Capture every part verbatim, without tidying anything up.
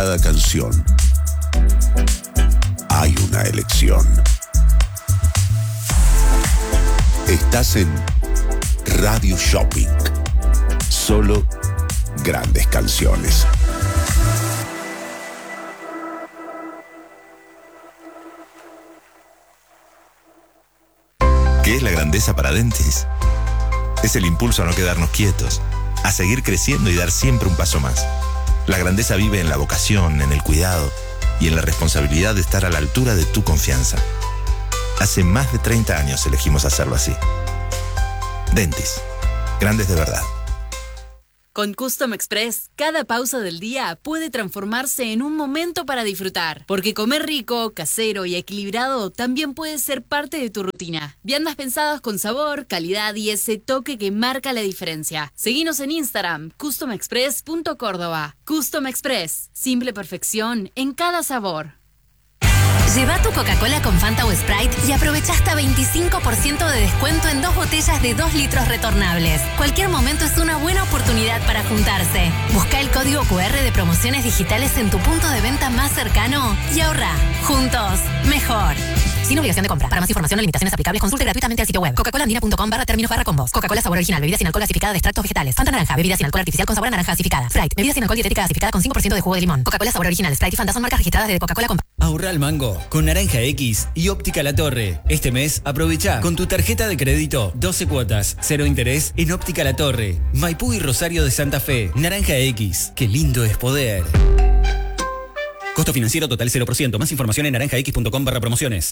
cada canción hay una elección. Estás en Radio Shopping. Solo grandes canciones. ¿Qué es la grandeza para Dentis? Es el impulso a no quedarnos quietos, a seguir creciendo y dar siempre un paso más. La grandeza vive en la vocación, en el cuidado y en la responsabilidad de estar a la altura de tu confianza. Hace más de treinta años elegimos hacerlo así. Dentis, grandes de verdad. Con Custom Express, cada pausa del día puede transformarse en un momento para disfrutar. Porque comer rico, casero y equilibrado también puede ser parte de tu rutina. Viandas pensadas con sabor, calidad y ese toque que marca la diferencia. Seguinos en Instagram, custom express punto córdoba. Custom Express, simple perfección en cada sabor. Lleva tu Coca-Cola con Fanta o Sprite y aprovecha hasta veinticinco por ciento de descuento en dos botellas de dos litros retornables. Cualquier momento es una buena oportunidad para juntarse. Busca el código cu erre de promociones digitales en tu punto de venta más cercano y ahorra. Juntos, mejor. Sin obligación de compra. Para más información o limitaciones aplicables, consulte gratuitamente el sitio web coca cola andina punto com barra términos barra combos. Coca-Cola sabor original, bebida sin alcohol gasificada de extractos vegetales. Fanta naranja, bebida sin alcohol artificial con sabor a naranja gasificada. Sprite, bebida sin alcohol dietética gasificada con cinco por ciento de jugo de limón. Coca-Cola sabor original, Sprite y Fanta son marcas registradas de Coca-Cola con... Ahorra al mango con Naranja X y Óptica La Torre. Este mes aprovecha con tu tarjeta de crédito doce cuotas, cero interés en Óptica La Torre. Maipú y Rosario de Santa Fe. Naranja X, qué lindo es poder. Costo financiero total cero por ciento. Más información en naranja x punto com barra promociones.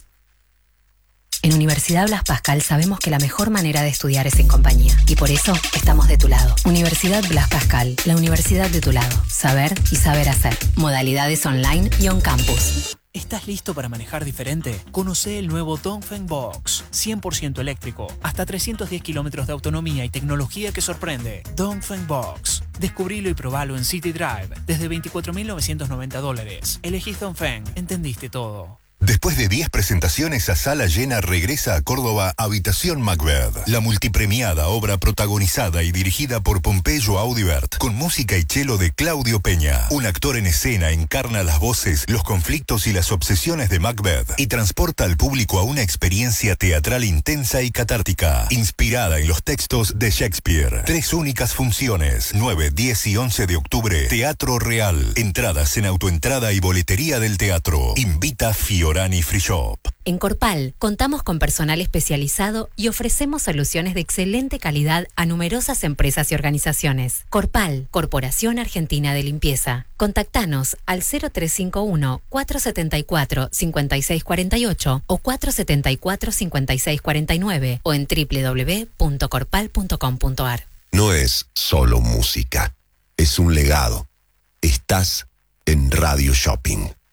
En Universidad Blas Pascal sabemos que la mejor manera de estudiar es en compañía. Y por eso estamos de tu lado. Universidad Blas Pascal, la universidad de tu lado. Saber y saber hacer. Modalidades online y on campus. ¿Estás listo para manejar diferente? Conoce el nuevo Dongfeng Box. cien por ciento eléctrico, hasta trescientos diez kilómetros de autonomía y tecnología que sorprende. Dongfeng Box. Descubrilo y probalo en City Drive desde veinticuatro mil novecientos noventa dólares. Elegís Dongfeng. Entendiste todo. Después de diez presentaciones a sala llena, regresa a Córdoba Habitación Macbeth, la multipremiada obra protagonizada y dirigida por Pompeyo Audibert, con música y cello de Claudio Peña. Un actor en escena encarna las voces, los conflictos y las obsesiones de Macbeth y transporta al público a una experiencia teatral intensa y catártica, inspirada en los textos de Shakespeare. Tres únicas funciones, nueve, diez y once de octubre, Teatro Real. Entradas en autoentrada y boletería del teatro. Invita Fiorani Free Shop. En Corpal contamos con personal especializado y ofrecemos soluciones de excelente calidad a numerosas empresas y organizaciones. Corpal, Corporación Argentina de Limpieza. Contactanos al cero tres cinco uno, cuatro siete cuatro, cinco seis cuatro ocho o cuatro siete cuatro, cinco seis cuatro nueve o en doble u doble u doble u punto corpal punto com punto a r. No es solo música, es un legado. Estás en Radio Shopping.